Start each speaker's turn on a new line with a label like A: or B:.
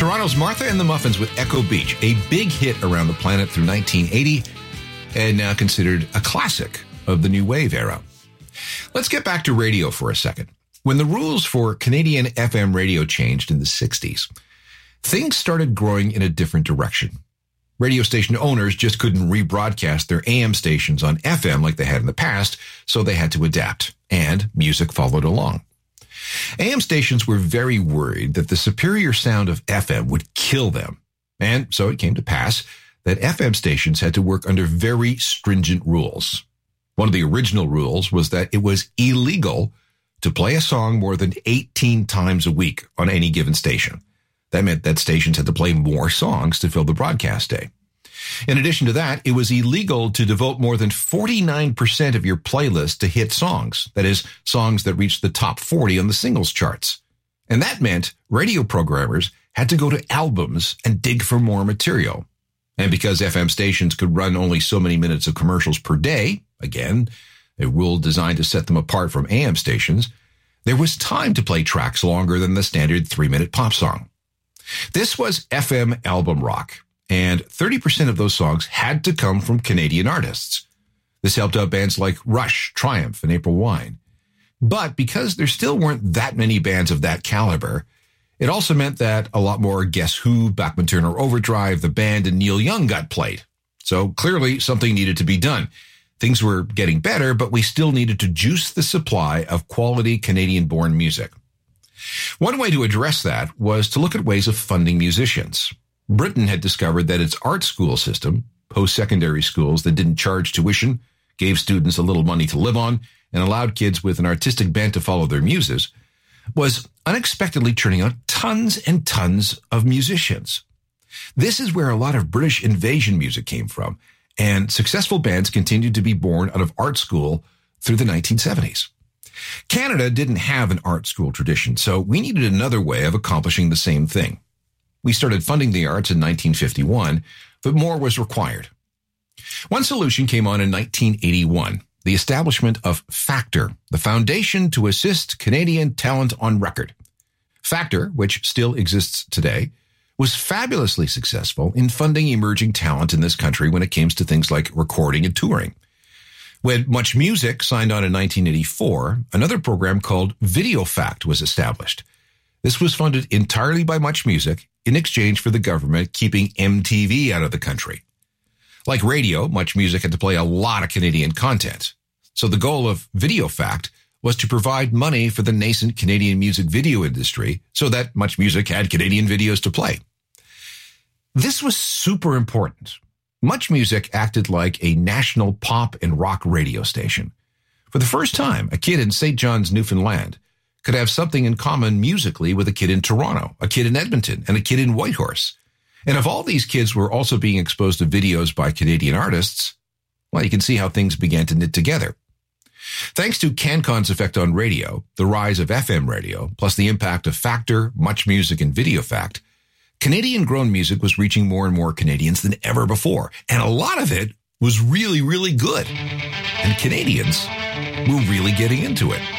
A: Toronto's Martha and the Muffins with Echo Beach, a big hit around the planet through 1980, and now considered a classic of the new wave era. Let's get back to radio for a second. When the rules for Canadian FM radio changed in the 60s, things started growing in a different direction. Radio station owners just couldn't rebroadcast their AM stations on FM like they had in the past, so they had to adapt, and music followed along. AM stations were very worried that the superior sound of FM would kill them, and so it came to pass that FM stations had to work under very stringent rules. One of the original rules was that it was illegal to play a song more than 18 times a week on any given station. That meant that stations had to play more songs to fill the broadcast day. In addition to that, it was illegal to devote more than 49% of your playlist to hit songs. That is, songs that reached the top 40 on the singles charts. And that meant radio programmers had to go to albums and dig for more material. And because FM stations could run only so many minutes of commercials per day, again, a rule designed to set them apart from AM stations, there was time to play tracks longer than the standard 3-minute pop song. This was FM album rock, and 30% of those songs had to come from Canadian artists. This helped out bands like Rush, Triumph, and April Wine. But because there still weren't that many bands of that caliber, it also meant that a lot more Guess Who, Bachman Turner Overdrive, The Band, and Neil Young got played. So clearly something needed to be done. Things were getting better, but we still needed to juice the supply of quality Canadian-born music. One way to address that was to look at ways of funding musicians. Britain had discovered that its art school system, post-secondary schools that didn't charge tuition, gave students a little money to live on, and allowed kids with an artistic bent to follow their muses, was unexpectedly churning out tons and tons of musicians. This is where a lot of British invasion music came from, and successful bands continued to be born out of art school through the 1970s. Canada didn't have an art school tradition, so we needed another way of accomplishing the same thing. We started funding the arts in 1951, but more was required. One solution came on in 1981, the establishment of Factor, the foundation to assist Canadian talent on record. Factor, which still exists today, was fabulously successful in funding emerging talent in this country when it came to things like recording and touring. When Much Music signed on in 1984, another program called Video Fact was established. This was funded entirely by Much Music in exchange for the government keeping MTV out of the country. Like radio, Much Music had to play a lot of Canadian content. So the goal of Video Fact was to provide money for the nascent Canadian music video industry so that Much Music had Canadian videos to play. This was super important. Much Music acted like a national pop and rock radio station. For the first time, a kid in St. John's, Newfoundland, could have something in common musically with a kid in Toronto, a kid in Edmonton, and a kid in Whitehorse. And if all these kids were also being exposed to videos by Canadian artists, well, you can see how things began to knit together. Thanks to CanCon's effect on radio, the rise of FM radio, plus the impact of Factor, Much Music, and Video Fact, Canadian-grown music was reaching more and more Canadians than ever before, and a lot of it was really, really good. And Canadians were really getting into it.